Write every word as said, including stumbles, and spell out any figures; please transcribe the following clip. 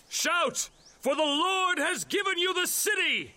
Shout, for the Lord has given you the city!